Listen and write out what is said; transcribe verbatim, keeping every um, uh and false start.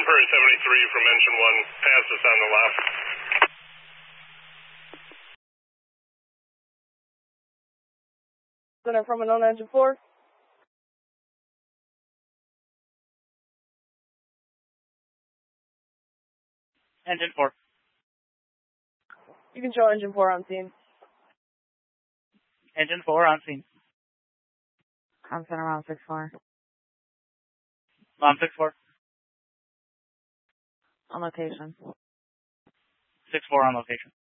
one Prairie seventy-three from engine one, pass us on the left. Center from unknown engine four. Engine four. You can show engine four on scene. Engine four on scene. I'm center around six four. Mom six four. On location. six four on location.